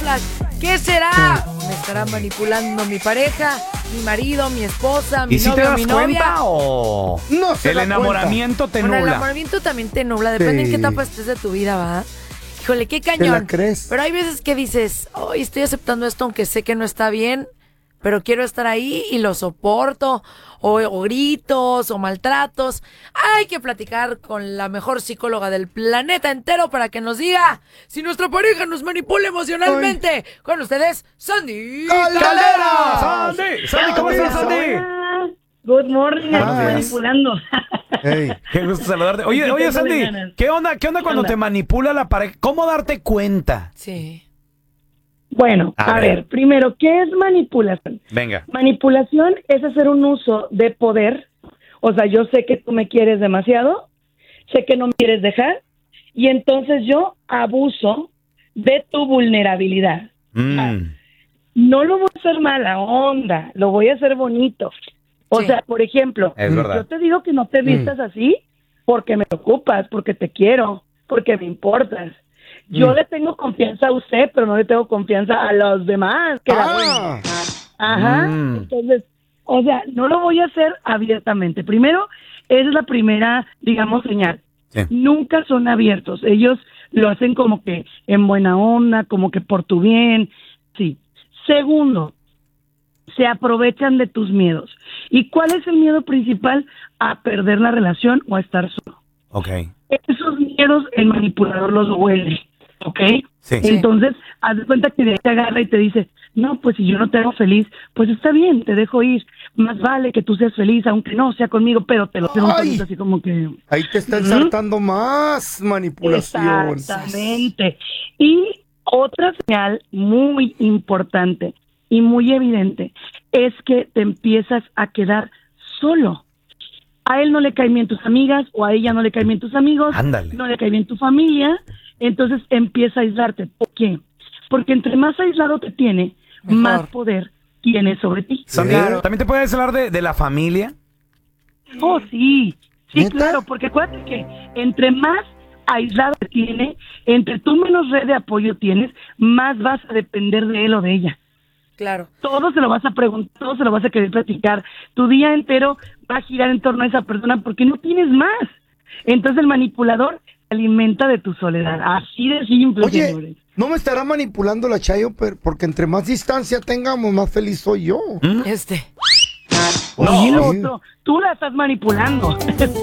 flag. ¿Qué será? ¿Me estará manipulando mi pareja, mi marido, mi esposa, mi ¿Y si te novio, das mi novia? cuenta o No se el da enamoramiento te Bueno, el nubla? enamoramiento también te nubla, depende en qué etapa estés de tu vida, ¿va? Híjole, qué cañón. la crees? Pero hay veces que dices, hoy estoy aceptando esto aunque sé que no está bien, pero quiero estar ahí y lo soporto, o gritos, o maltratos. Hay que platicar con la mejor psicóloga del planeta entero para que nos diga si nuestra pareja nos manipula emocionalmente. Con ustedes, Sandy ¡Caldera! Sandy, ¿cómo estás, Sandy? Hola. Good morning, Buenos aquí días. manipulando. Ey, Qué gusto saludarte. Oye, Echándole Sandy, ganas. ¿qué onda cuando onda? te manipula la pareja? ¿Cómo darte cuenta? Sí. Bueno, A a ver. ver, primero, ¿qué es manipulación? Venga. Manipulación es hacer un uso de poder. O sea, yo sé que tú me quieres demasiado, sé que no me quieres dejar, y entonces yo abuso de tu vulnerabilidad. No lo voy a hacer mala onda, lo voy a hacer bonito. O Sí. sea, por ejemplo, Es verdad. yo te digo que no te vistas así porque me preocupas, porque te quiero, porque me importas. Yo le tengo confianza a usted, pero no le tengo confianza a los demás. Que la buena. Ajá. Entonces, o sea, no lo voy a hacer abiertamente. Primero, esa es la primera, digamos, señal. Sí. Nunca son abiertos. Ellos lo hacen como que en buena onda, como que por tu bien. Sí. Segundo, se aprovechan de tus miedos. ¿Y cuál es el miedo principal? A perder la relación o a estar solo. Ok. Esos miedos el manipulador los huele, ¿ok? Sí. Entonces, haz de cuenta que de ahí te agarra y te dice, no, pues si yo no te hago feliz, pues está bien, te dejo ir. Más vale que tú seas feliz, aunque no sea conmigo, pero te lo hace un Ay. poquito así como que... ahí te está ensartando más manipulación. Exactamente. Y otra señal muy importante y muy evidente es que te empiezas a quedar solo. A él no le caen bien tus amigas o a ella no le caen bien tus amigos, Ándale. no le cae bien tu familia, entonces empieza a aislarte. ¿Por qué? Porque entre más aislado te tiene, Mejor. más poder tiene sobre ti. Sandy, Claro. ¿también te puedes hablar de la familia? Oh, sí, sí, ¿Neta? claro, porque acuérdate que entre más aislado te tiene, entre tú menos red de apoyo tienes, más vas a depender de él o de ella. Claro. Todo se lo vas a preguntar, todo se lo vas a querer platicar. Tu día entero va a girar en torno a esa persona porque no tienes más. Entonces el manipulador se alimenta de tu soledad. Así de simple, Oye, señores. no me estará manipulando la Chayo, porque entre más distancia tengamos, más feliz soy yo. Este. Oye, lo Sí. otro, tú la estás manipulando.